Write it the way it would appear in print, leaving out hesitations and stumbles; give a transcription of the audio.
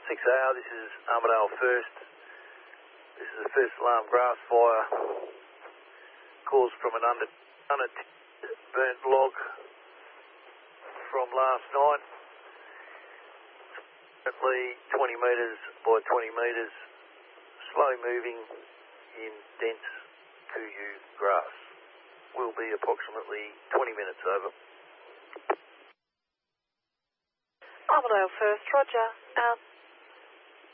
6AR, this is Armidale First. This is the first alarm grass fire caused from an burnt log from last night. Approximately 20 metres by 20 metres, slow moving in dense kuyu grass. Will be approximately 20 minutes over. Armidale First, Roger, out.